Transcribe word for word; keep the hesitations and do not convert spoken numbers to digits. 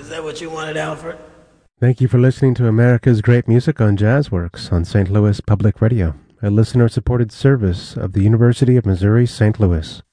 Is that what you wanted, Alfred? Thank you for listening to America's Great Music on Jazzworks on Saint Louis Public Radio, a listener-supported service of the University of Missouri Saint Louis.